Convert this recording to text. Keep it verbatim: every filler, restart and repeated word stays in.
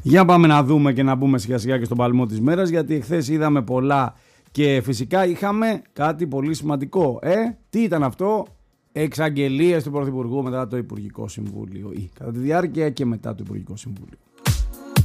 Για πάμε να δούμε και να μπούμε σιγά σιγά και στον παλμό της μέρας, γιατί εχθές είδαμε πολλά και φυσικά είχαμε κάτι πολύ σημαντικό. Ε, τι ήταν αυτό? Εξαγγελίες του Πρωθυπουργού μετά το Υπουργικό Συμβούλιο ή κατά τη διάρκεια και μετά το Υπουργικό Συμβούλιο.